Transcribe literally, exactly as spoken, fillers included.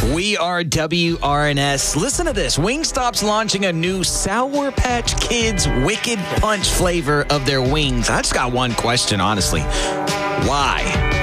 We are W R N S. Listen to this. Wingstop's launching a new Sour Patch Kids Wicked Punch flavor of their wings. I just got one question, honestly. Why?